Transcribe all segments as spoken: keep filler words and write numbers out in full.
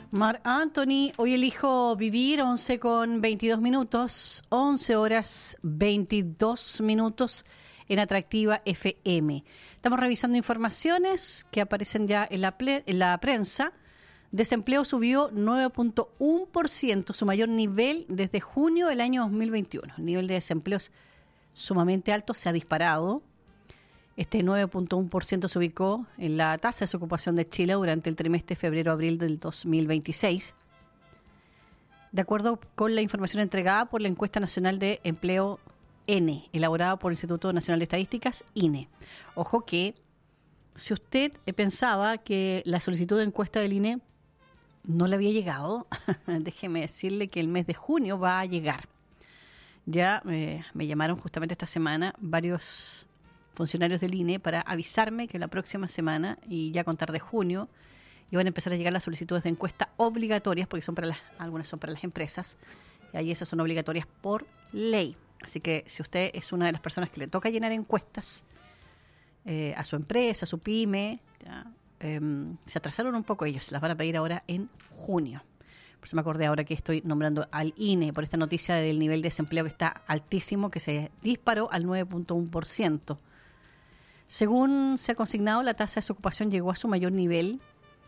Mar Anthony, hoy elijo vivir once con veintidós minutos, once horas veintidós minutos en Atractiva F M. Estamos revisando informaciones que aparecen ya en la, ple- en la prensa. Desempleo subió nueve punto uno por ciento, su mayor nivel desde junio del año dos mil veintiuno. El nivel de desempleo es sumamente alto, se ha disparado. Este nueve punto uno por ciento se ubicó en la tasa de desocupación de Chile durante el trimestre febrero-abril del dos mil veintiséis. De acuerdo con la información entregada por la Encuesta Nacional de Empleo N, elaborada por el Instituto Nacional de Estadísticas, I N E. Ojo que si usted pensaba que la solicitud de encuesta del I N E no le había llegado, déjeme decirle que el mes de junio va a llegar. Ya eh, me llamaron justamente esta semana varios funcionarios del I N E para avisarme que la próxima semana, y ya a contar de junio, iban a empezar a llegar las solicitudes de encuesta obligatorias, porque son para las, algunas son para las empresas, y ahí esas son obligatorias por ley. Así que si usted es una de las personas que le toca llenar encuestas eh, a su empresa, a su pyme, ya, eh, se atrasaron un poco ellos, las van a pedir ahora en junio. Por eso me acordé ahora que estoy nombrando al I N E por esta noticia del nivel de desempleo que está altísimo, que se disparó al nueve punto uno por ciento. Según se ha consignado, la tasa de desocupación llegó a su mayor nivel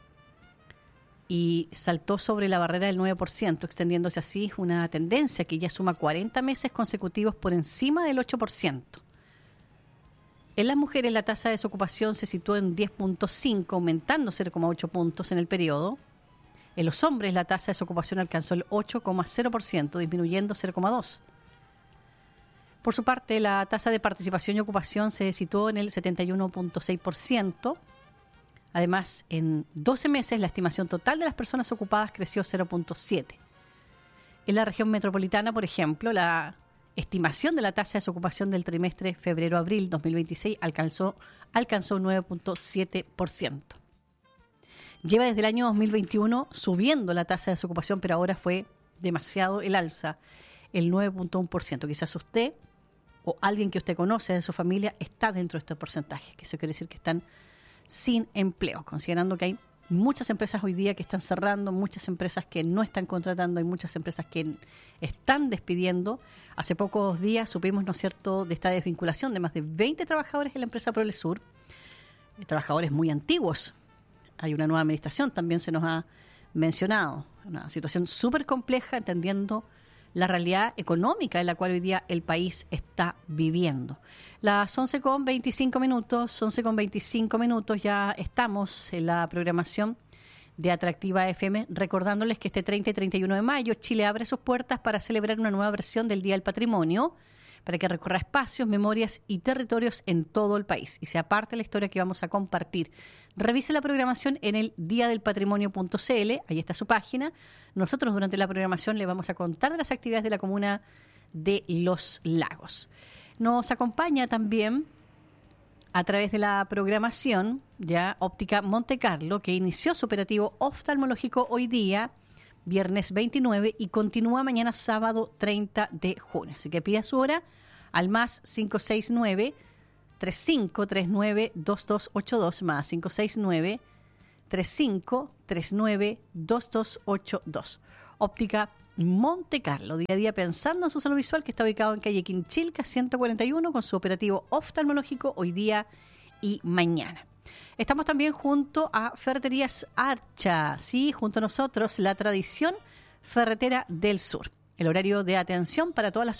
y saltó sobre la barrera del nueve por ciento, extendiéndose así una tendencia que ya suma cuarenta meses consecutivos por encima del ocho por ciento. En las mujeres la tasa de desocupación se situó en diez punto cinco, aumentando cero coma ocho puntos en el periodo. En los hombres la tasa de desocupación alcanzó el ocho coma cero por ciento, disminuyendo cero coma dos por ciento. Por su parte, la tasa de participación y ocupación se situó en el setenta y uno punto seis por ciento. Además, en doce meses, la estimación total de las personas ocupadas creció cero punto siete. En la región metropolitana, por ejemplo, la estimación de la tasa de desocupación del trimestre febrero-abril dos mil veintiséis alcanzó, alcanzó nueve punto siete por ciento. Lleva desde el año dos mil veintiuno subiendo la tasa de desocupación, pero ahora fue demasiado el alza, el nueve punto uno por ciento. Quizás usted o alguien que usted conoce de su familia está dentro de estos porcentajes, que eso quiere decir que están sin empleo, considerando que hay muchas empresas hoy día que están cerrando, muchas empresas que no están contratando, hay muchas empresas que están despidiendo. Hace pocos días supimos, ¿no es cierto?, de esta desvinculación de más de veinte trabajadores en la empresa Prolesur, trabajadores muy antiguos. Hay una nueva administración, también se nos ha mencionado, una situación súper compleja, entendiendo la realidad económica en la cual hoy día el país está viviendo. Las once con veinticinco minutos, once con veinticinco minutos, ya estamos en la programación de Atractiva F M, recordándoles que este treinta y treinta y uno de mayo Chile abre sus puertas para celebrar una nueva versión del Día del Patrimonio, para que recorra espacios, memorias y territorios en todo el país y sea parte de la historia que vamos a compartir. Revise la programación en el dia del patrimonio punto c l, ahí está su página. Nosotros durante la programación le vamos a contar de las actividades de la comuna de Los Lagos. Nos acompaña también a través de la programación ya Óptica Monte Carlo, que inició su operativo oftalmológico hoy día, viernes veintinueve, y continúa mañana sábado treinta de junio. Así que pida su hora al más cinco seis nueve, tres cinco tres nueve, dos dos ocho dos, más cinco seis nueve, tres cinco tres nueve, dos dos ocho dos. Óptica Monte Carlo, día a día pensando en su salud visual, que está ubicado en calle Quinchilca ciento cuarenta y uno, con su operativo oftalmológico hoy día y mañana. Estamos también junto a Ferreterías Archa, sí, junto a nosotros, la tradición ferretera del sur. El horario de atención para todas las